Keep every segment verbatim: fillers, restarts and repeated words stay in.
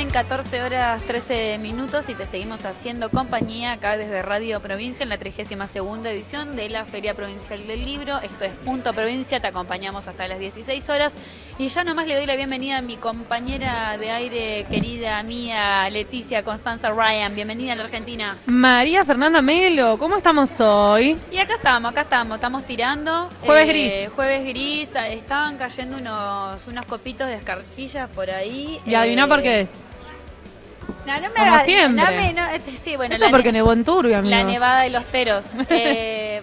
en catorce horas trece minutos y te seguimos haciendo compañía acá desde Radio Provincia en la trigésima segunda edición de la Feria Provincial del Libro. Esto es Punto Provincia, te acompañamos hasta las dieciséis horas y ya nomás le doy la bienvenida a mi compañera de aire querida mía, Leticia Constanza Ryan. Bienvenida a la Argentina. María Fernanda Melo, ¿cómo estamos hoy? Y acá estamos, acá estamos, estamos tirando. Jueves eh, gris. Jueves gris, estaban cayendo unos, unos copitos de escarchillas por ahí. ¿Y adivina eh, por qué es? No, no me Como hagas- siempre. no me- no, este, sí, bueno, Esto la, porque ne- nevó en Turbio, amigos. la nevada de los teros. Eh,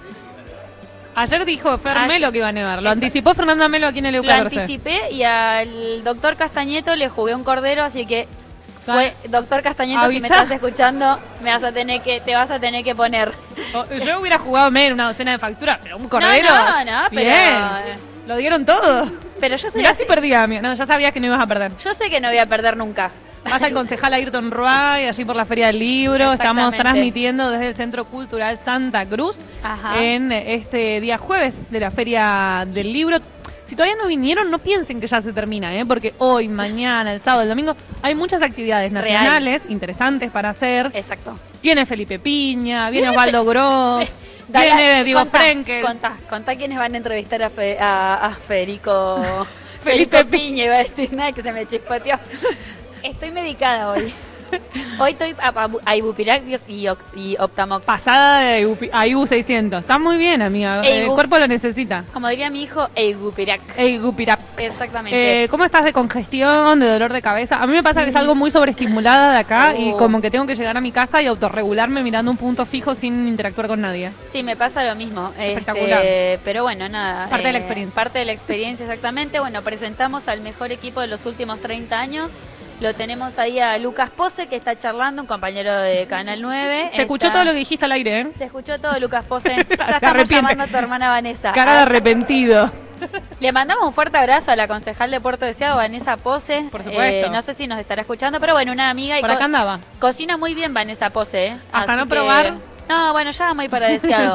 Ayer dijo Fer Ayer- Melo que iba a nevar. Lo Esa- anticipó Fernanda Melo aquí en el lo Eucatorce. anticipé y al doctor Castañeto le jugué un cordero, así que fue, doctor Castañeto, si me Avisá. estás escuchando, me vas a tener que, te vas a tener que poner. Yo hubiera jugado medio una docena de facturas, pero un cordero. No, no, no, pero- Bien. Lo dieron todo. Pero yo soy Mirá así- si perdía, amigo. No, ya sabías que no ibas a perder. yo sé que no voy a perder nunca. Vas al concejal Ayrton Ruay, allí por la Feria del Libro. Estamos Exactamente. transmitiendo desde el Centro Cultural Santa Cruz Ajá. en este día jueves de la Feria del Libro. Si todavía no vinieron, no piensen que ya se termina, ¿eh? Porque hoy, mañana, el sábado, el domingo, hay muchas actividades Real. nacionales interesantes para hacer. Exacto. Viene Felipe Piña, viene Viene Osvaldo Gross, Dale, viene Diego contá, Frenkel. Contá, contá quiénes van a entrevistar a, Fe- a, a Federico Felipe Piña, iba a decir nada que se me chispoteó. Estoy medicada hoy. Hoy estoy a, a, a Ibupirac y, Oc- y Optamox. Pasada de Ibu- a I U seiscientos. Está muy bien, amiga. Ey, El Gu- cuerpo lo necesita. Como diría mi hijo, Ibupirac. Eigupirat. Exactamente. Eh, ¿Cómo estás de congestión, de dolor de cabeza? A mí me pasa que es algo muy sobreestimulada de acá y Oh. como que tengo que llegar a mi casa y autorregularme mirando un punto fijo sin interactuar con nadie. Sí, me pasa lo mismo. Espectacular. Este, pero bueno, nada. Parte de la experiencia. Parte de la experiencia, exactamente. Bueno, presentamos al mejor equipo de los últimos treinta años. Lo tenemos ahí a Lucas Pose, que está charlando, un compañero de Canal nueve. Se escuchó Está- todo lo que dijiste al aire, ¿eh? Se escuchó todo, Lucas Pose. Ya Se estamos arrepiente. llamando a tu hermana Vanessa. Cara de Ah, arrepentido. Le mandamos un fuerte abrazo a la concejal de Puerto Deseado, Vanessa Pose. Por supuesto. Eh, no sé si nos estará escuchando, pero bueno, una amiga. Y Por co- acá andaba. cocina muy bien Vanessa Pose. ¿eh? Hasta Así no que- probar. No, bueno, ya vamos a ir para Deseado.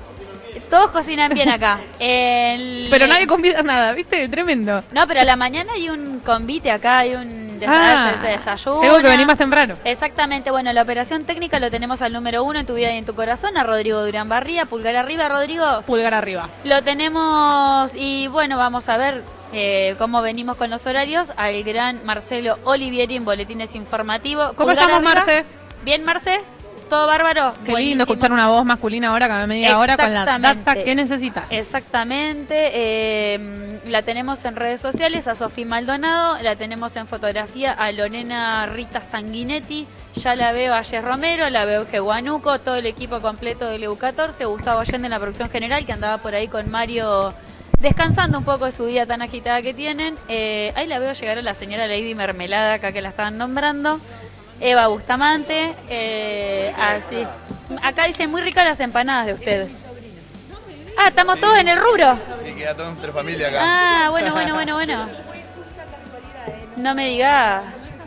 Todos cocinan bien acá. El- Pero nadie convida nada, ¿viste? Tremendo. No, pero a la mañana hay un convite acá, hay un Ah, se desayuno. tengo que venir más temprano. Exactamente, bueno, la operación técnica lo tenemos al número uno en tu vida y en tu corazón, a Rodrigo Durán Barría, pulgar arriba, Rodrigo. Pulgar arriba. Lo tenemos y bueno, vamos a ver eh, cómo venimos con los horarios. Al gran Marcelo Olivieri en Boletines Informativos. ¿Cómo Pulgar estamos, arriba. Marce? Bien, Marce. ¿Todo bárbaro? Qué Buenísimo. lindo escuchar una voz masculina ahora cada media hora con la Exactamente. data que necesitas. Exactamente, eh, la tenemos en redes sociales a Sofía Maldonado, la tenemos en fotografía a Lorena Rita Sanguinetti, ya la veo a Jess Romero, la veo a Guanuco, todo el equipo completo del E U catorce, Gustavo Allende en la producción general, que andaba por ahí con Mario descansando un poco de su vida tan agitada que tienen. Eh, ahí la veo llegar a la señora Lady Mermelada, acá que la estaban nombrando. Eva Bustamante, eh, así. Acá dicen muy ricas las empanadas de ustedes. Ah, estamos todos en el rubro. Sí, queda todo entre familia acá. Ah, bueno, bueno, bueno, bueno. No me digas.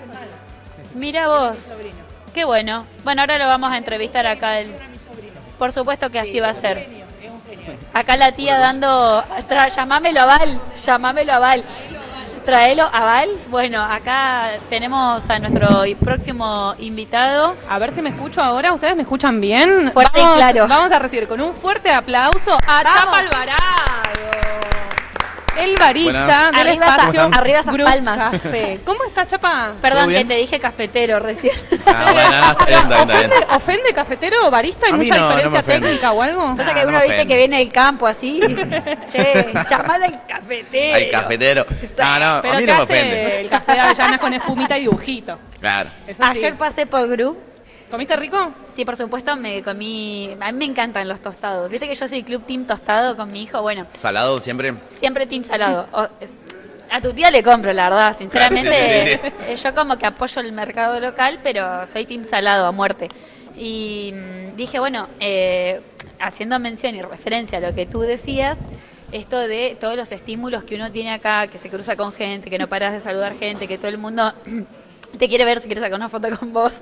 Mira vos. Qué bueno. Bueno, ahora lo vamos a entrevistar acá. El... Por supuesto que así va a ser. Acá la tía dando... Tra... Llamámelo a Val, llamámelo a Val. Traelo a Val. Bueno, acá tenemos a nuestro próximo invitado. A ver si me escucho ahora. ¿Ustedes me escuchan bien? Fuerte y vamos, claro. Vamos a recibir con un fuerte aplauso a Vamos. Chapa Alvarado, el barista Buenas. del Arriba espacio esas- arriba esas Group palmas. Café. ¿Cómo estás, Chapa? Perdón ¿Todo que bien? te dije cafetero recién. Ah, bueno, no, está bien, está bien, está bien. ¿Ofende, ofende cafetero o barista? ¿Hay A mí mucha no, no me Ah, diferencia ofende. técnica o algo? Pasa Ah, que no uno me viste ofende. que viene del campo así. Che, llamale al cafetero. Hay cafetero. No, no, Pero a mí te no me hace ofende. el café de avellanas con espumita y dibujito. Claro. Eso sí. Ayer pasé por Group. ¿Comiste rico? Sí, por supuesto, me comí. A mí me encantan los tostados. Viste que yo soy club team tostado con mi hijo. Bueno, Salado siempre. siempre team salado. O- es- a tu tía le compro, la verdad. Sinceramente, Claro, sí, eh, yo como que apoyo el mercado local, pero soy team salado a muerte. Y mm, dije, bueno, eh, haciendo mención y referencia a lo que tú decías, esto de todos los estímulos que uno tiene acá, que se cruza con gente, que no paras de saludar gente, que todo el mundo te quiere ver si quieres sacar una foto con vos.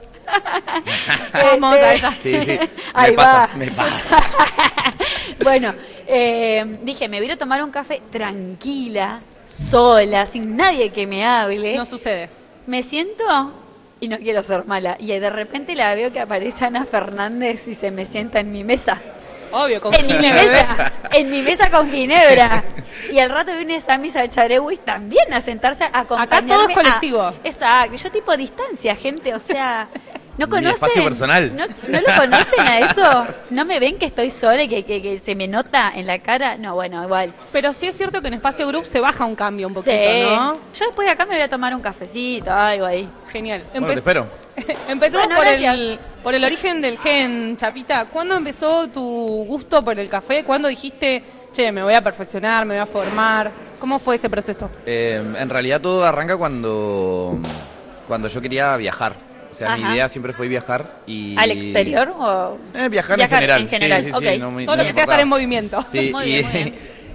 Vamos Este, allá. Sí, sí. Ahí me pasa, va. me pasa. Bueno, eh, dije, me voy a ir a tomar un café tranquila, sola, sin nadie que me hable. No sucede. me siento y no quiero ser mala. Y de repente la veo que aparece Ana Fernández y se me sienta en mi mesa. Obvio, con En mi ginebra. mesa, en mi mesa con ginebra. Y al rato viene Sami Sacharewicz también a sentarse a acompañarme. Acá todo es a- colectivo. exacto, yo tipo distancia, gente, o sea, ¿no Mi conocen? espacio personal. ¿No, no lo conocen a eso? ¿No me ven que estoy sola y que, que, que se me nota en la cara? No, bueno, igual. Pero sí es cierto que en Espacio Group se baja un cambio un poquito, Sí. ¿no? Yo después de acá me voy a tomar un cafecito, algo ahí. Genial. Bueno, te Empe- espero. Empecemos Bueno, por, gracias. el, por el origen del gen, Chapita. ¿Cuándo empezó tu gusto por el café? ¿Cuándo dijiste, che, me voy a perfeccionar, me voy a formar? ¿Cómo fue ese proceso? Eh, en realidad todo arranca cuando, cuando yo quería viajar. O sea, mi Ajá. idea siempre fue viajar y... ¿Al exterior o...? Eh, viajar, Viajar en general. en general, Sí, sí, sí, ok. no me- Todo no lo me que sea importaba. estar en movimiento. Sí, Muy y, bien, muy bien.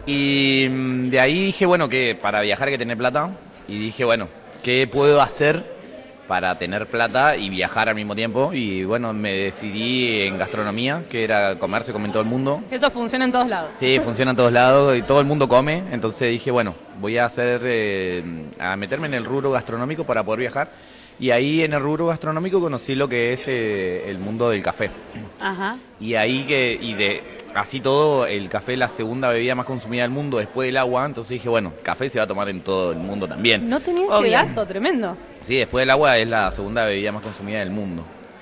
y mm, de ahí dije, bueno, que para viajar hay que tener plata. Y dije, bueno, ¿qué puedo hacer para tener plata y viajar al mismo tiempo? Y bueno, me decidí en gastronomía, que era comer, se come en todo el mundo. Eso funciona en todos lados. Sí, funciona en todos lados y todo el mundo come. Entonces dije, bueno, voy a hacer, eh, a meterme en el rubro gastronómico para poder viajar. Y ahí en el rubro gastronómico conocí lo que es eh, el mundo del café. Ajá. Y ahí que, y de así todo, el café es la segunda bebida más consumida del mundo después del agua. Entonces dije, bueno, café se va a tomar en todo el mundo también. No tenía ese Obvio. dato, tremendo. Sí, después del agua es la segunda bebida más consumida del mundo.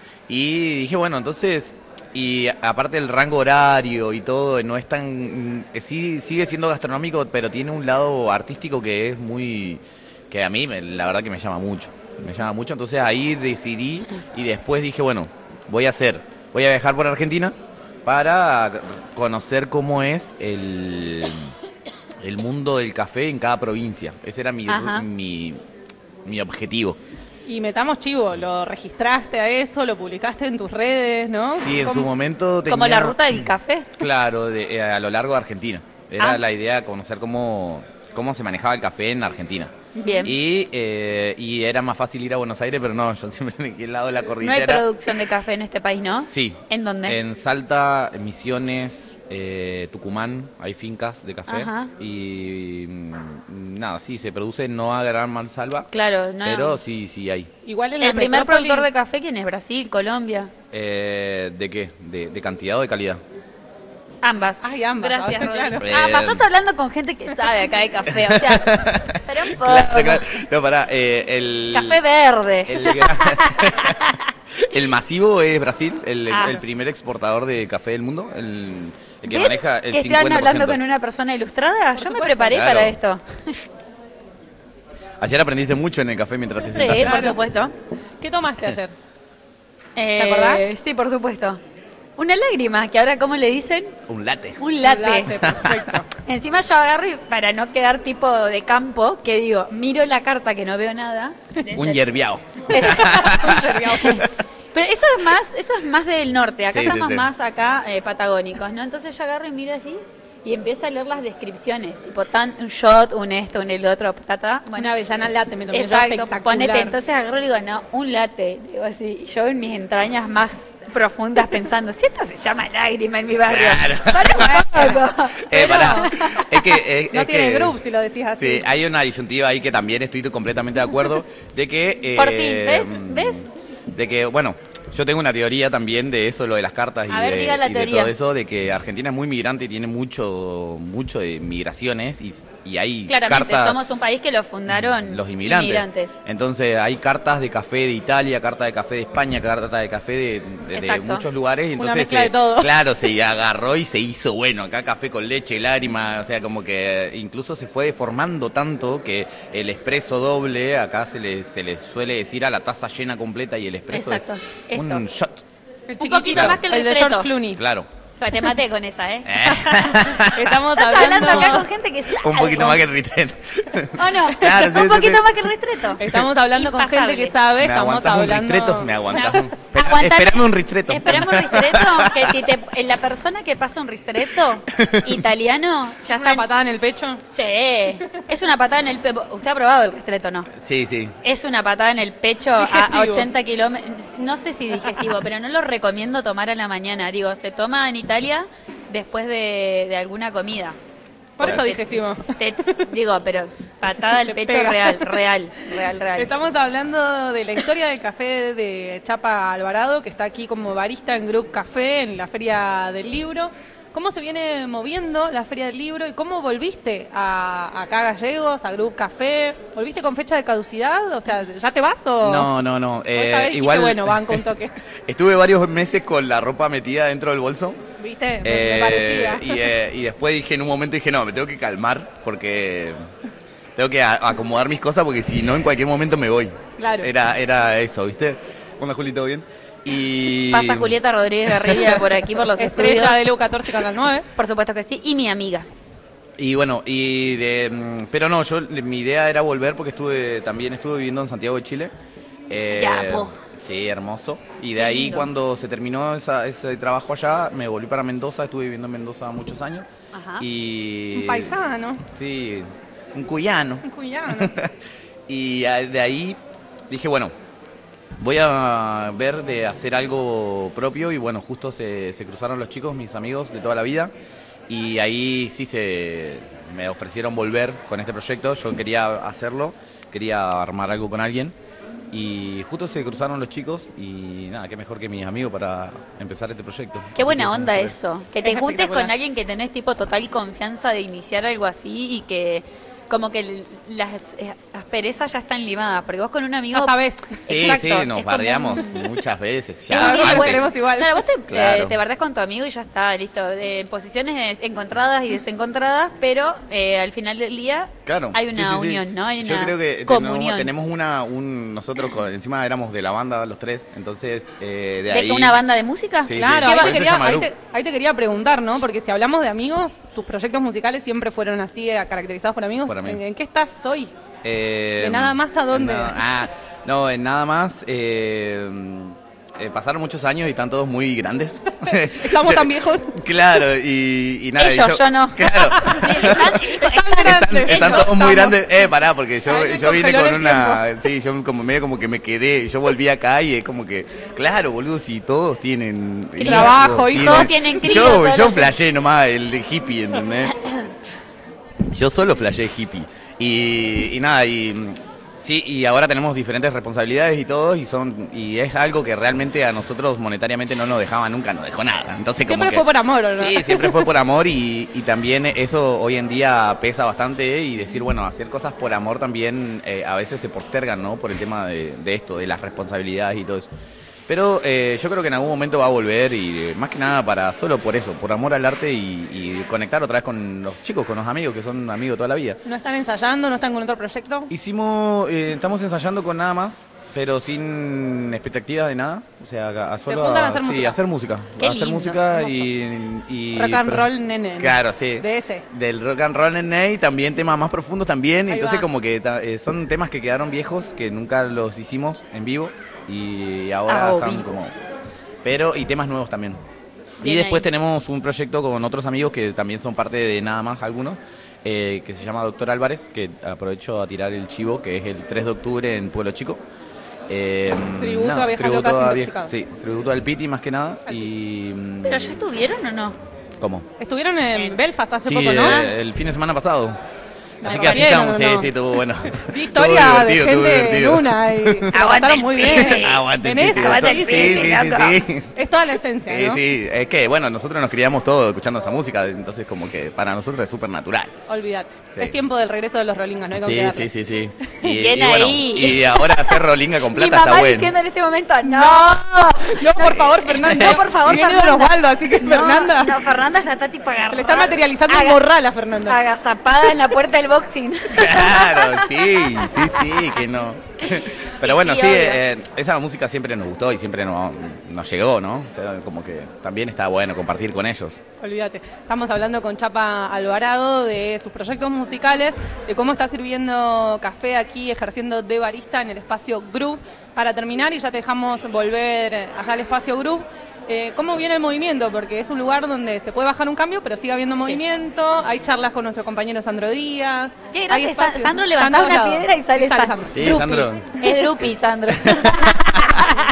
Y dije, bueno, entonces, y aparte el rango horario y todo, no es tan, mm, sí, sigue siendo gastronómico, pero tiene un lado artístico que es muy, que a mí me- la verdad que me llama mucho, me llama mucho. Entonces ahí decidí y después dije, bueno, voy a hacer, voy a viajar por Argentina para conocer cómo es el, el mundo del café en cada provincia. Ese era mi, Ajá. mi, mi objetivo. Y metamos chivo, lo registraste a eso, lo publicaste en tus redes, ¿no? Sí, en su ¿Cómo? momento tenía... Como la ruta del café. Claro, de- eh, a lo largo de Argentina. Era Ah. la idea conocer cómo, cómo se manejaba el café en Argentina. Bien. Y, eh, y era más fácil ir a Buenos Aires, pero no, yo siempre me quedé al lado de la No hay cordillera. producción de café en este país, ¿no? Sí. ¿En dónde? En Salta, Misiones, eh, Tucumán, hay fincas de café. Ajá. Y mm, nada, sí, se produce no a gran mansalva, Claro, no. pero sí, sí hay. Igual en El las primer metrópolis- productor de café, ¿quién es? ¿Brasil? ¿Colombia? Eh, ¿De qué? ¿De, de cantidad o de calidad? Ambas. Ay, ambas, Gracias, ahora, Rodri. claro. Ah, Bien. estás hablando con gente que sabe acá de café, o sea, pero un poco. Claro, claro. No, pará, eh, el... Café verde. El, el masivo es Brasil, el, Ah. el primer exportador de café del mundo, el, el que ¿Ven maneja el que están cincuenta por ciento. hablando con una persona ilustrada? Yo me supuesto. preparé Claro. para esto. Ayer aprendiste mucho en el café mientras te Sí, sentaste. por supuesto. ¿Qué tomaste ayer? Eh, acordás? Sí, por supuesto. Una lágrima, que ahora, ¿cómo le dicen? Un latte. Un latte. Latte, perfecto. Encima yo agarro y para no quedar tipo de campo, que digo, miro la carta que no veo nada. Un yerbiao. Pero eso es más, eso es más del norte, acá Sí, sí, estamos sí. más acá eh, patagónicos, ¿no? Entonces yo agarro y miro así y empiezo a leer las descripciones, tipo tan un shot, un esto, un el otro, tata. Bueno, Una avellana latte me tomé yo, exacto, espectacular. ponete, entonces agarro y digo, no, un latte, digo así, y yo en mis entrañas más profundas pensando, si esto se llama lágrima en mi barrio, Claro. para un poco. Eh, Pero- pará. Es que, eh, No es tiene que- groove si lo decís así. Sí, hay una disyuntiva ahí que también estoy completamente de acuerdo, de que... eh, Por fin, ¿ves? ¿Ves? De que, bueno, yo tengo una teoría también de eso, lo de las cartas y, A ver, de, diga la y de teoría. todo eso, de que Argentina es muy migrante y tiene mucho mucho de migraciones y, y hay Claramente, cartas... somos un país que lo fundaron los inmigrantes. Entonces hay cartas de café de Italia, cartas de café de España, cartas de café de, de- de Exacto. muchos lugares. Y Una entonces mezcla se- de todo. Claro, se agarró y se hizo, bueno, acá café con leche, lágrimas, o sea, como que incluso se fue deformando tanto que el expreso doble, acá se le, se le suele decir a la taza llena completa y el expreso Exacto, es un esto. shot. El Un chiquitito, poquito más que el el de ristretto. George Clooney. Claro. Te maté con esa, ¿eh? Estamos Estás hablando, hablando acá con gente que sabe. Un poquito más que el retret. ¿O no? Claro, sí, un sí, poquito sí. más que el ristreto. Estamos hablando con gente Impasable. que sabe, ¿Me estamos aguantás un hablando... ristretto? Me aguantás un... Espera- Aguantame- Esperame un ristretto. Esperame un ristretto, que si te, eh, la persona que pasa un ristretto italiano, ya ¿Una está. patada en el pecho? Sí, es una patada en el pecho. ¿Usted ha probado el ristretto no? Sí, sí. Es una patada en el pecho a, Digestivo. a ochenta kilómetros. No sé si digestivo, pero no lo recomiendo tomar a la mañana. Digo, se toma en Italia después de, de alguna comida. Por eso digestivo. Te- digo, pero patada al Te pecho pega. real, real, real, real. Estamos hablando de la historia del café de Chapa Alvarado, que está aquí como barista en Group Café, en la Feria del Libro. ¿Cómo se viene moviendo la Feria del Libro y cómo volviste a, acá a Gallegos, a Group Café? ¿Volviste con fecha de caducidad? O sea, ¿ya te vas o...? No, no, no. O esta vez Eh, dijiste, igual, bueno, banco un toque. estuve varios meses con la ropa metida dentro del bolso. ¿Viste? Me, Eh, me parecía. y, eh, y después dije, en un momento dije, no, me tengo que calmar porque tengo que a- acomodar mis cosas porque si no, en cualquier momento me voy. Claro. Era, era eso, ¿viste? Hola, Juli, ¿todo bien? Y... Pasa Julieta Rodríguez Garriga por aquí, por los Estrella estudios. de L U catorce, Canal nueve. Por supuesto que sí. Y mi amiga. Y bueno, y de, mm, pero no, yo mi idea era volver porque estuve también estuve viviendo en Santiago de Chile. Eh, Ya, po. Sí, hermoso. Y de Qué ahí lindo. cuando se terminó esa- ese trabajo allá, me volví para Mendoza, estuve viviendo en Mendoza muchos años. Ajá. Y Un paisano, Sí, un cuyano. un cuyano. Y a- de ahí dije, bueno, voy a ver de hacer algo propio y bueno, justo se, se cruzaron los chicos, mis amigos de toda la vida, y ahí sí se me ofrecieron volver con este proyecto. Yo quería hacerlo, quería armar algo con alguien y justo se cruzaron los chicos y nada, qué mejor que mis amigos para empezar este proyecto. Qué Así buena que onda por eso. Que te Es juntes espectacular. con alguien que tenés tipo total confianza de iniciar algo así y que como que el- las eh, asperezas ya están limadas. Porque vos con un amigo... Ya sabés. Sí, Exacto, sí, es nos como bardeamos un- muchas veces. Es Ya, un día antes. igual- Tenemos igual. Claro, vos te, Claro. eh, te bardeás con tu amigo y ya está, listo. En posiciones encontradas y desencontradas, pero eh, al final del día Claro. hay una sí, sí, sí. unión, ¿no? Hay Yo una creo que comunión. tenemos, tenemos una, un, nosotros con- encima éramos de la banda los tres, entonces eh, de ¿De ahí... una banda de música? Sí, Claro, sí, ahí, por te eso se quería, llama ahí, Group. te, ahí te quería preguntar, ¿no? Porque si hablamos de amigos, tus proyectos musicales siempre fueron así, eh, caracterizados por amigos. Por amigos. ¿En, en qué estás hoy? Eh, ¿De nada más a en dónde? nada- ah, no, en nada más. eh, eh, pasaron muchos años y están todos muy grandes. ¿Estamos Yo- tan viejos? Claro, y, y nada. y Ellos, yo no. Claro. Están- Están grandes. Están Ellos todos muy estamos. grandes. Eh, pará, porque yo, Ay, yo vine congeló con el una. Sí, yo como medio como que me quedé. Yo volví acá y es como que. Claro, boludo, si todos tienen. hijos, trabajo, hijos. Todos tienen críos, Yo, todos yo los- flashé nomás el de hippie, ¿entendés? Yo solo flashé hippie. Y, y nada, y. Sí, y ahora tenemos diferentes responsabilidades y todo, y son y es algo que realmente a nosotros monetariamente no nos dejaba nunca, no dejó nada. Entonces, como Siempre que- fue por amor, ¿o no? Sí, siempre fue por amor y, y también eso hoy en día pesa bastante y decir, bueno, hacer cosas por amor también eh, a veces se postergan, ¿no? Por el tema de, de esto, de las responsabilidades y todo eso. Pero eh, yo creo que en algún momento va a volver y eh, más que nada para solo por eso, por amor al arte y, y conectar otra vez con los chicos, con los amigos que son amigos toda la vida. ¿No están ensayando? ¿No están con otro proyecto? Hicimos, eh, estamos ensayando con nada más, pero sin expectativa de nada. O sea, a, a solo juntan a hacer sí, música. hacer música. Qué a hacer lindo, música hermoso. y, y- Rock and pero- roll nene, ¿no? Claro, sí. De ese. Del rock and roll nene y también temas más profundos también. Ahí Entonces va. como que ta- eh, son temas que quedaron viejos, que nunca los hicimos en vivo y ahora Ah, están vivo. como... Pero, y temas nuevos también. Bien y después ahí. tenemos un proyecto con otros amigos que también son parte de nada más algunos, eh, que se llama Doctor Álvarez, que aprovecho a tirar el chivo, que es el tres de octubre en Pueblo Chico. Eh, Tributo nada, a Viejas tributo Locas a Intoxicadas. Sí, tributo al Piti más que nada. Al Y, mm, ¿Pero ya estuvieron o no? ¿Cómo? Estuvieron en En- Belfast hace Sí, poco, ¿no? eh, el fin de semana pasado. No, Así que así bien, estamos, ¿o no? sí, sí, estuvo bueno. Vi historia de Estuvo divertido, estuvo gente en divertido. una y la Aguanta pasaron el muy Piti. bien. Aguante en el eso, Piti, aguanta el sí, Piti, sí, sí, loco. sí. es toda la esencia, Sí, ¿no? sí, es que bueno, nosotros nos criamos todos escuchando esa música, entonces como que para nosotros es súper natural. Olvídate. Sí. Es tiempo del regreso de los Rolingas, no hay que Sí, olvidarlo. sí, sí, sí. Y, Bien y bueno, ahí. y ahora hacer rolinga con Mi plata mamá está bueno. diciendo en este momento, no. No, por favor, Fernanda. No, por favor, Y viene de Fernanda. Osvaldo, así que No, Fernanda. No, Fernanda ya está tipo agarrada. Se le está materializando un Aga- morral a Fernanda. Agazapada en la puerta del boxing. Claro, sí, sí, sí, que no. Pero bueno, Sí, sí, obvio. eh, esa música siempre nos gustó y siempre nos, nos llegó, ¿no? O sea, como que también está bueno compartir con ellos. Olvídate. Estamos hablando con Chapa Alvarado de sus proyectos musicales, de cómo está sirviendo café aquí, ejerciendo de barista en el espacio Group. Para terminar, y ya te dejamos volver allá al espacio Group, eh, ¿cómo viene el movimiento? Porque es un lugar donde se puede bajar un cambio, pero sigue habiendo movimiento. Hay charlas con nuestro compañero Sandro Díaz. Qué hay grande, Sa- espacios. Sandro Está en levantaba todos una lados. piedra y sale, Y sale Sandro. Sí, Drupi. Sandro. Es Drupi, Sandro.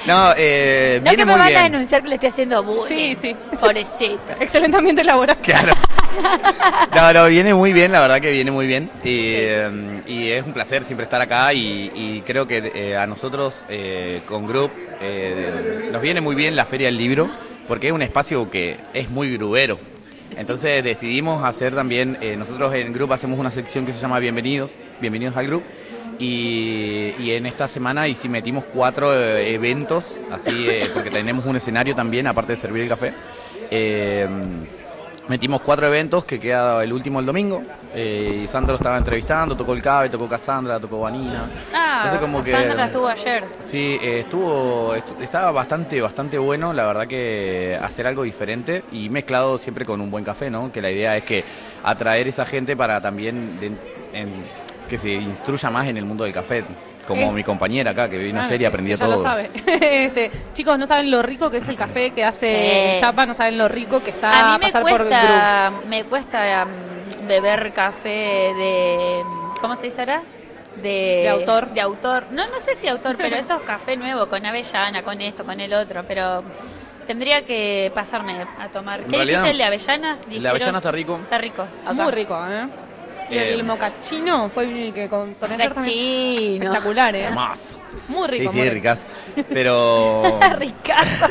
No, eh, No viene que me muy van bien. a denunciar que le estoy haciendo bullying. Sí, sí. Pobrecito. Excelente ambiente laboral. Claro. No, no, viene muy bien, la verdad que viene muy bien. Y, eh, y es un placer siempre estar acá y, y creo que eh, a nosotros eh, con Group eh, nos viene muy bien la Feria del Libro porque es un espacio que es muy grubero. Entonces decidimos hacer también, eh, nosotros en Group hacemos una sección que se llama Bienvenidos, Bienvenidos al Group. Y, y en esta semana y sí metimos cuatro eh, eventos, así eh, porque tenemos un escenario también, aparte de servir el café. Eh, metimos cuatro eventos que queda el último el domingo. Eh, y Sandro estaba entrevistando, tocó el Cabe, tocó Cassandra, tocó Vanina. Ah, Entonces, como que, Sandra estuvo ayer. Sí, eh, estuvo, estu- estaba bastante, bastante bueno, la verdad que hacer algo diferente y mezclado siempre con un buen café, ¿no? Que la idea es que atraer esa gente para también de- en- que se instruya más en el mundo del café, como Es- mi compañera acá que vino Ah, ayer y aprendió ella todo. lo sabe. Este, chicos, no saben lo rico que es el café que hace Sí. Chapa, no saben lo rico que está A mí me pasar por Group. cuesta, me cuesta um, beber café de, ¿cómo se dice ahora? De, De autor. De autor. No, no sé si autor, pero esto es café nuevo, con avellana, con esto, con el otro, pero tendría que pasarme a tomar. En ¿Qué realidad, dijiste, el de avellanas? El de Dijeron- avellana está rico. Está rico. acá. Muy rico, ¿eh? Y Eh, el mocaccino fue el que con con el también. Mocaccino. Espectacular, ¿eh? Más. Muy rico. Sí, muy sí, rico. ricas. Pero... Ricazo.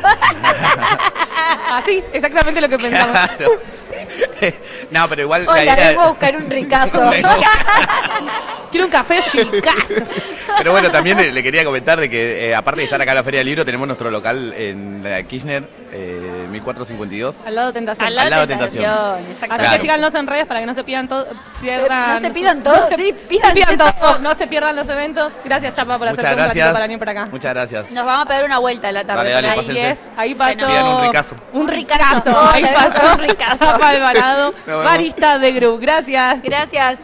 Así, exactamente lo que pensamos. Claro. No, pero igual... la Hola, idea- vengo a buscar un ricazo. Quiero un café chicazo. Pero bueno, también le, le quería comentar de que eh, aparte de estar acá en la Feria del Libro, tenemos nuestro local en la Kirchner, eh, mil cuatrocientos cincuenta y dos. Al lado de Tentación. Al lado, Al lado de de tentación, Tentación. exactamente. Así Claro. que síganos en redes para que no se pidan todo. pierdan- No se pidan todo, se- sí, se pídanse pidan todo. todo. No se pierdan los eventos. Gracias, Chapa, por Muchas hacerte un ratito gracias. para venir por acá. Muchas gracias. Nos vamos a pegar una vuelta a la tarde. Dale, dale, por ahí. pásense. Ahí es, ahí pasó. Pidan un ricazo. Un ricazo. ricazo. Ahí Hola, pasó un ricazo. Chapa Alvarado, Nos vemos. barista de Group. Gracias. Gracias.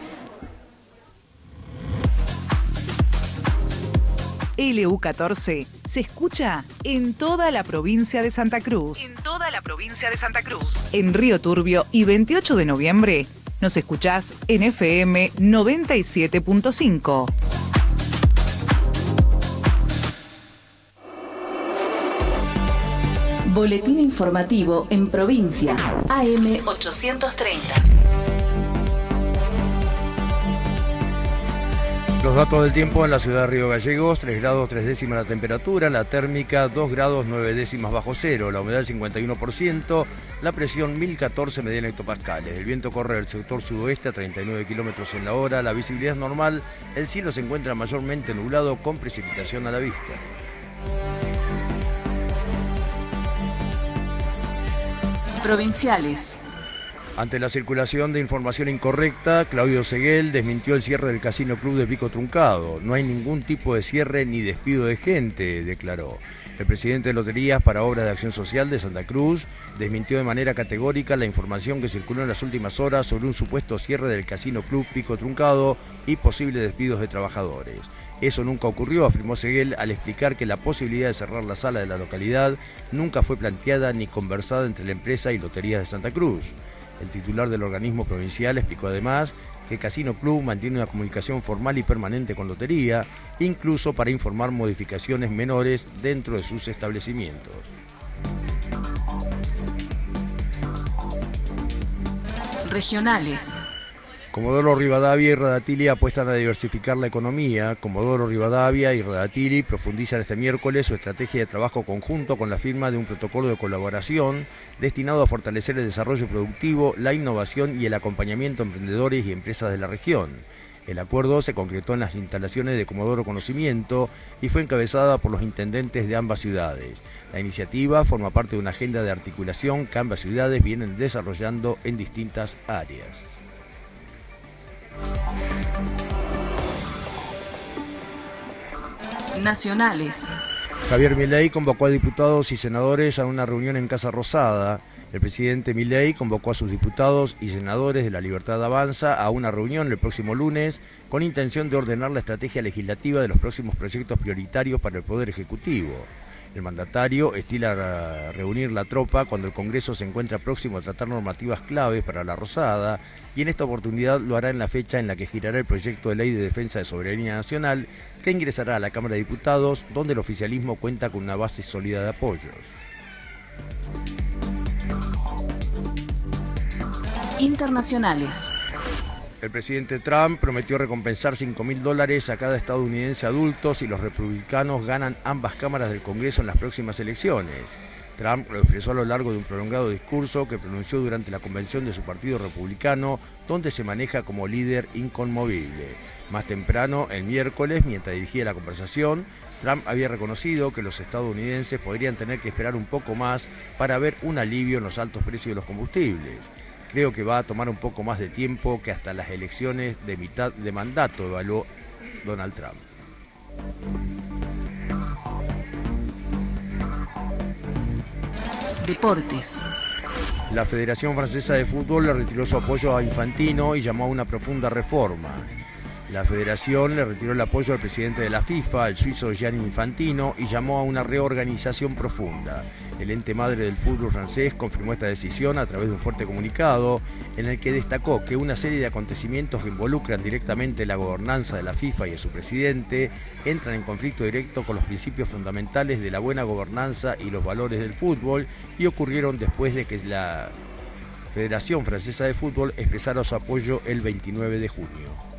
L U catorce se escucha en toda la provincia de Santa Cruz. En toda la provincia de Santa Cruz. En Río Turbio y veintiocho de noviembre nos escuchás en F M noventa y siete punto cinco. Boletín informativo en provincia. A M ochocientos treinta. Los datos del tiempo en la ciudad de Río Gallegos: tres grados tres décimas la temperatura, la térmica dos grados nueve décimas bajo cero, la humedad cincuenta y uno por ciento, la presión mil catorce mediana hectopascales. El viento corre del sector sudoeste a treinta y nueve kilómetros en la hora, la visibilidad es normal, el cielo se encuentra mayormente nublado con precipitación a la vista. Provinciales. Ante la circulación de información incorrecta, Claudio Seguel desmintió el cierre del Casino Club de Pico Truncado. No hay ningún tipo de cierre ni despido de gente, declaró. El presidente de Loterías para Obras de Acción Social de Santa Cruz desmintió de manera categórica la información que circuló en las últimas horas sobre un supuesto cierre del Casino Club Pico Truncado y posibles despidos de trabajadores. Eso nunca ocurrió, afirmó Seguel al explicar que la posibilidad de cerrar la sala de la localidad nunca fue planteada ni conversada entre la empresa y Loterías de Santa Cruz. El titular del organismo provincial explicó además que Casino Club mantiene una comunicación formal y permanente con Lotería, incluso para informar modificaciones menores dentro de sus establecimientos. Regionales. Comodoro Rivadavia y Radatili apuestan a diversificar la economía. Comodoro Rivadavia y Radatili profundizan este miércoles su estrategia de trabajo conjunto con la firma de un protocolo de colaboración destinado a fortalecer el desarrollo productivo, la innovación y el acompañamiento a emprendedores y empresas de la región. El acuerdo se concretó en las instalaciones de Comodoro Conocimiento y fue encabezada por los intendentes de ambas ciudades. La iniciativa forma parte de una agenda de articulación que ambas ciudades vienen desarrollando en distintas áreas. Nacionales. Javier Milei convocó a diputados y senadores a una reunión en Casa Rosada. El presidente Milei convocó a sus diputados y senadores de La Libertad Avanza a una reunión el próximo lunes con intención de ordenar la estrategia legislativa de los próximos proyectos prioritarios para el Poder Ejecutivo. El mandatario estila reunir la tropa cuando el Congreso se encuentra próximo a tratar normativas claves para la Rosada, y en esta oportunidad lo hará en la fecha en la que girará el proyecto de ley de defensa de soberanía nacional, que ingresará a la Cámara de Diputados, donde el oficialismo cuenta con una base sólida de apoyos. Internacionales. El presidente Trump prometió recompensar cinco mil dólares a cada estadounidense adulto si los republicanos ganan ambas cámaras del Congreso en las próximas elecciones. Trump lo expresó a lo largo de un prolongado discurso que pronunció durante la convención de su partido republicano, donde se maneja como líder inconmovible. Más temprano, el miércoles, mientras dirigía la conversación, Trump había reconocido que los estadounidenses podrían tener que esperar un poco más para ver un alivio en los altos precios de los combustibles. Creo que va a tomar un poco más de tiempo que hasta las elecciones de mitad de mandato, evaluó Donald Trump. Deportes. La Federación Francesa de Fútbol le retiró su apoyo a Infantino y llamó a una profunda reforma. La federación le retiró el apoyo al presidente de la FIFA, el suizo Gianni Infantino, y llamó a una reorganización profunda. El ente madre del fútbol francés confirmó esta decisión a través de un fuerte comunicado en el que destacó que una serie de acontecimientos que involucran directamente la gobernanza de la FIFA y de su presidente entran en conflicto directo con los principios fundamentales de la buena gobernanza y los valores del fútbol, y ocurrieron después de que la Federación Francesa de Fútbol expresara su apoyo el veintinueve de junio.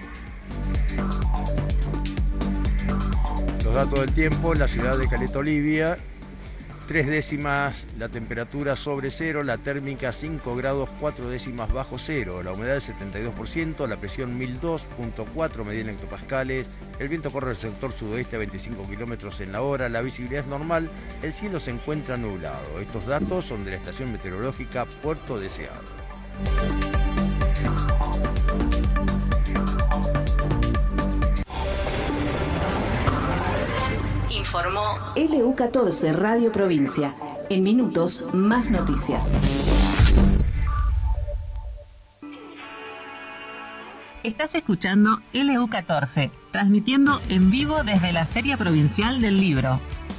Los datos del tiempo en la ciudad de Caleta Olivia: tres décimas la temperatura sobre cero, la térmica cinco grados cuatro décimas bajo cero, la humedad del setenta y dos por ciento, la presión mil dos punto cuatro medida en hectopascales, el viento corre del sector sudoeste a veinticinco kilómetros en la hora, la visibilidad es normal, el cielo se encuentra nublado. Estos datos son de la estación meteorológica Puerto Deseado. Informó L U catorce Radio Provincia. En minutos, más noticias. Estás escuchando L U catorce, transmitiendo en vivo desde la Feria Provincial del Libro.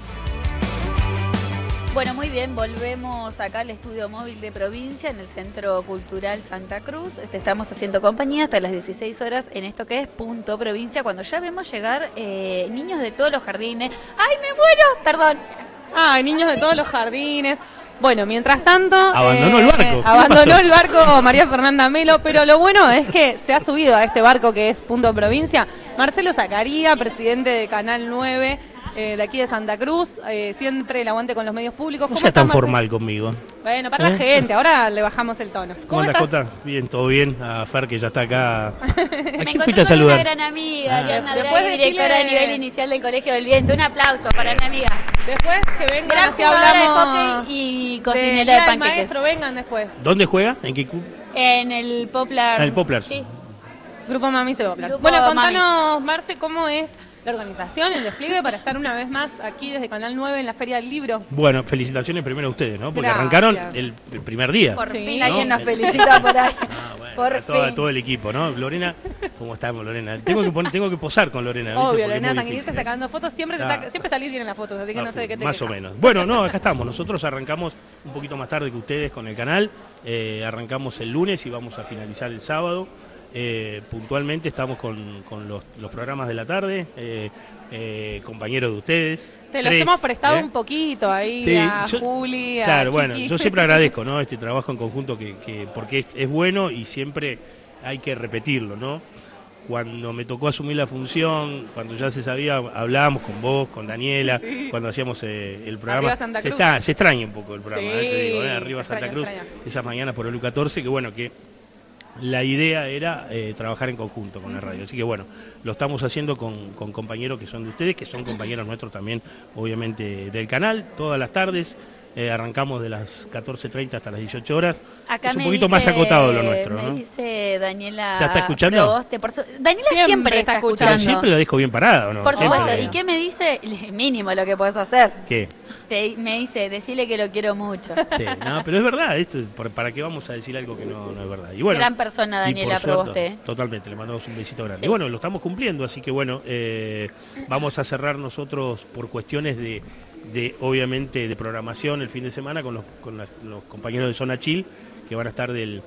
Bueno, muy bien, volvemos acá al estudio móvil de provincia en el Centro Cultural Santa Cruz. Te estamos haciendo compañía hasta las dieciséis horas en esto que es Punto Provincia, cuando ya vemos llegar eh, niños de todos los jardines. ¡Ay, me muero! Perdón. Ay, niños de todos los jardines. Bueno, mientras tanto... Abandonó eh, el barco. Abandonó pasó? el barco María Fernanda Melo, pero lo bueno es que se ha subido a este barco que es Punto Provincia Marcelo Zacaría, presidente de Canal nueve, eh, de aquí de Santa Cruz, eh, siempre el aguante con los medios públicos. No sea tan formal conmigo. Bueno, para ¿Eh? la gente, ahora le bajamos el tono. ¿Cómo andas, Jota? Bien, todo bien. A Fer, que ya está acá. ¿A quién fuiste a saludar? Una gran amiga, Ariana ah. Draghi, directora a nivel inicial del Colegio del Viento. Un aplauso para mi amiga. Después que vengan, gran así hablamos de y cocinera de, de panqueques. Maestro, vengan después. ¿Dónde juega? ¿En qué club? En el Poplar. En el Poplar. Sí. Grupo Mamis de Poplar. Grupo bueno, contanos, Mamis. Marte, cómo es la organización, el despliegue para estar una vez más aquí desde Canal nueve en la Feria del Libro. Bueno, felicitaciones primero a ustedes, ¿no? Porque Gracias. arrancaron el, el primer día. Por sí. fin ¿no? alguien nos felicita por ahí. Ah, bueno, por todo, fin. todo el equipo, ¿no? Lorena, ¿cómo estamos, Lorena? Tengo que poner, tengo que posar con Lorena. ¿viste? Obvio, Porque Lorena es muy Sanguinete difícil, sacando fotos, siempre, claro. saca, siempre salir bien en las fotos, así que no, no sé de qué te Más quejas. o menos. Bueno, no, acá estamos. Nosotros arrancamos un poquito más tarde que ustedes con el canal. Eh, arrancamos el lunes y vamos a finalizar el sábado. Eh, puntualmente estamos con, con los, los programas de la tarde, eh, eh, compañeros de ustedes. Te los tres, hemos prestado ¿eh? un poquito ahí Sí, a yo, Juli, a Claro, Chiqui. bueno, yo siempre agradezco, ¿no? Este trabajo en conjunto que, que porque es, es bueno y siempre hay que repetirlo, ¿no? Cuando me tocó asumir la función, cuando ya se sabía, hablábamos con vos, con Daniela, sí. cuando hacíamos eh, el programa. Arriba Santa se, Cruz. está, se extraña un poco el programa, Sí, ¿eh? Te digo, ¿eh? Arriba se Santa extraña, Cruz, extraña. esas mañanas por el U catorce, que bueno, que la idea era eh, trabajar en conjunto con la radio. Así que bueno, lo estamos haciendo con, con compañeros que son de ustedes, que son compañeros nuestros también, obviamente, del canal, todas las tardes. Eh, arrancamos de las catorce treinta hasta las dieciocho horas. Acá es un me poquito dice, más acotado lo nuestro, me ¿no? dice Daniela. ¿Ya está escuchando? Proboste, por su... Daniela siempre, Siempre está está escuchando. escuchando. Pero siempre lo dejo bien parado, ¿no? Por Siempre. supuesto. ¿Y qué me dice? Mínimo lo que puedes hacer. ¿Qué? Te, me dice, decirle que lo quiero mucho. Sí, no, pero es verdad, esto, ¿para qué vamos a decir algo que no, no es verdad? Y bueno, gran persona, Daniela Proboste. Totalmente, le mandamos un besito grande. Sí. Y bueno, lo estamos cumpliendo, así que bueno, eh, vamos a cerrar nosotros por cuestiones de, de obviamente de programación el fin de semana con los, con las, los compañeros de Zona Chill, que van a estar del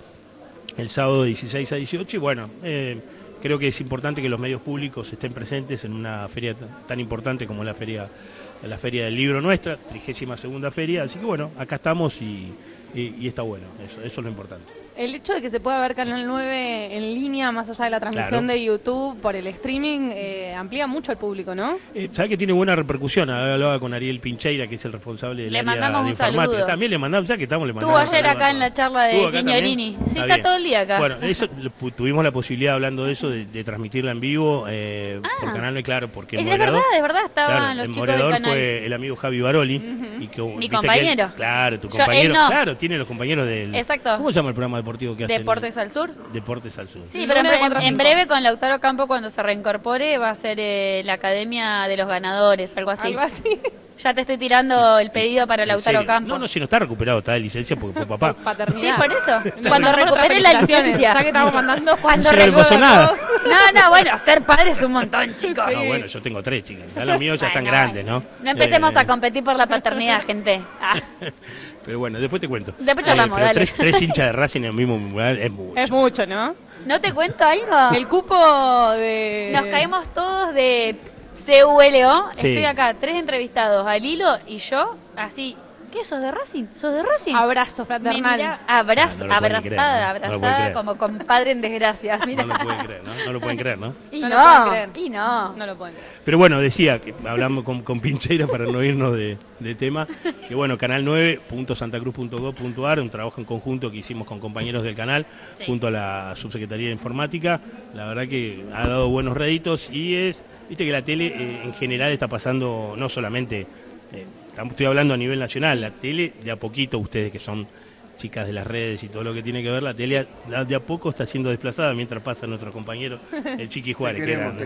el sábado dieciséis a dieciocho, y bueno, eh, creo que es importante que los medios públicos estén presentes en una feria tan importante como la feria, la feria del libro nuestra, trigésima segunda feria, así que bueno, acá estamos y, y, y está bueno, eso, eso es lo importante. El hecho de que se pueda ver Canal nueve en línea, más allá de la transmisión Claro. de YouTube, por el streaming, eh, amplía mucho al público, ¿no? Eh, ¿Sabes que tiene buena repercusión? Hablaba con Ariel Pincheira, que es el responsable del Le área mandamos de un informática. saludo. También le mandamos, ya que estamos, le Estuvo mandamos. ayer saludo acá a en la todos. charla de ¿Estuvo acá Signorini. también? Sí, está bien. todo el día acá. Bueno, eso lo pu- tuvimos la posibilidad, hablando de eso, de, de transmitirla en vivo eh, Ah. por Canal nueve, claro, porque el Es, es moderador, verdad, es verdad, estaban claro, los el chicos del moderador canal. fue el amigo Javi Baroli. y que, Mi viste que él- compañero. claro, tu Yo- compañero. él no. Claro, tiene los compañeros del. Exacto. ¿Cómo se llama el programa deportivo que hacen? Deportes al Sur. Deportes al Sur. Sí, pero en, Lunes de cuatro a en- en cinco. breve con Lautaro Campo, cuando se reincorpore, va a ser eh, la Academia de los Ganadores, algo así. Algo así. Ya te estoy tirando el pedido para ¿En Lautaro serio? Campo. No, no, si no está recuperado, está de licencia porque fue papá. Por paternidad. Sí, por eso. Entonces, Cuando bueno, recupere la felicitaciones, licencia. Ya que estamos mandando Cuando No se le pasó recupere- nada. No, no, bueno, ser padre es un montón, chicos. No, bueno, yo tengo tres, chicas. Ya los míos ya están Bueno, grandes, ¿no? No empecemos Eh, a competir por la paternidad, gente. Ah, Pero bueno, después te cuento. Después charlamos, pero dale. Tres, tres hinchas de Racing en el mismo lugar es mucho. Es mucho, ¿no? ¿no te cuento algo? El cupo de... Nos caemos todos de C U L O. Sí. Estoy acá, tres entrevistados, al hilo y yo, así. ¿Qué? ¿Sos de Racing? ¿Sos de Racing? Abrazo Me fraternal. mira- abrazo, Ah, no lo pueden abrazada, creer, ¿no? No lo pueden abrazada creer. como compadre en desgracia. Mira. No lo pueden creer, ¿no? No lo pueden creer, ¿no? Y No no, lo pueden creer. y no. No lo pueden creer. Pero bueno, decía, que hablamos con, con Pincheira para no irnos de, de tema, que bueno, canal nueve punto santa cruz punto gov punto ar, un trabajo en conjunto que hicimos con compañeros del canal, Sí. junto a la Subsecretaría de Informática, la verdad que ha dado buenos réditos y es, viste que la tele eh, en general está pasando, no solamente, eh, estoy hablando a nivel nacional, la tele de a poquito, ustedes que son chicas de las redes y todo lo que tiene que ver, la tele la- de a poco está siendo desplazada mientras pasa nuestro compañero, el Chiqui Juárez. que era, ¿no?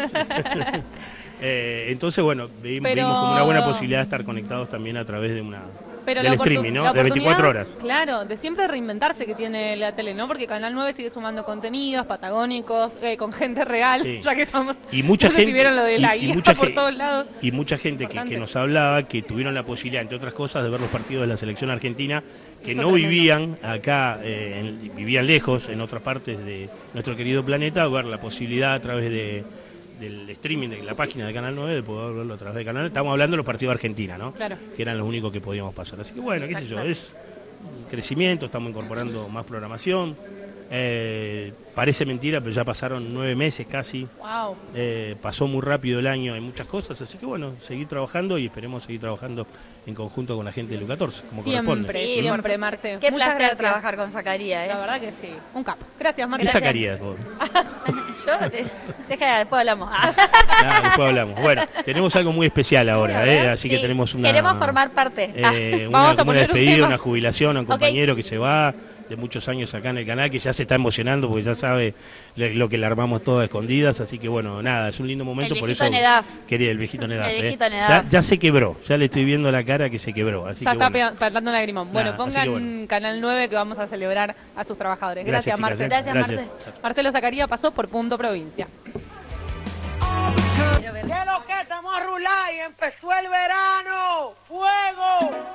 Eh, entonces, bueno, vimos, Pero- vimos como una buena posibilidad de estar conectados también a través de una Pero del la oportu- streaming, ¿no? la De veinticuatro horas. oportunidad, Claro, de siempre reinventarse que tiene la tele, ¿no? Porque Canal nueve sigue sumando contenidos patagónicos, eh, con gente real, Sí. ya que estamos... Y mucha no sé gente, si vieron lo de la y- y guía mucha por ge- todos lados. y mucha gente que, Importante. que nos hablaba que tuvieron la posibilidad, entre otras cosas, de ver los partidos de la selección argentina, que Eso no tremendo. vivían acá, eh, en- vivían lejos, en otras partes de nuestro querido planeta, ver la posibilidad a través de, del streaming de la página de Canal nueve de poder verlo a través de Canal. Estamos hablando de los partidos de Argentina, ¿no? Claro. Que eran los únicos que podíamos pasar. Así que bueno, qué sé yo, es un crecimiento, estamos incorporando más programación. Eh, parece mentira, pero ya pasaron nueve meses casi. Wow. Eh, pasó muy rápido el año, hay muchas cosas, así que bueno, seguir trabajando y esperemos seguir trabajando en conjunto con la gente del U catorce, como corresponde. Siempre, Sí, siempre, por- Marce. Qué Muchas placer gracias. trabajar con Zacarías, La ¿eh? verdad que sí. Un capo. Gracias, Marce. ¿Qué sacarías vos? Yo, eh, deja, después hablamos. Ah. Ah, después hablamos. Bueno, tenemos algo muy especial ahora, ¿eh? así que Sí, tenemos una, Queremos formar parte. Ah. eh, Vamos una, a como una poner un despedida, tema. una jubilación a un Ok. compañero que se va de muchos años acá en el canal, que ya se está emocionando porque ya sabe le- lo que le armamos todas escondidas, así que bueno, nada, es un lindo momento, El por viejito eso Nedaf. quería el viejito Nedaf, El ¿eh? viejito Nedaf. Ya, ya se quebró, ya le estoy viendo la cara que se quebró, así Ya que está bueno. pe- plantando un lagrimón. Bueno, Nada, así pongan que bueno. Canal nueve que vamos a celebrar a sus trabajadores. Gracias, chicas, Marce. ¿eh? Gracias, Marce. Marcelo Zacarías pasó por Punto Provincia. ¿Qué es lo que estamos a rular y empezó el verano? ¡Fuego!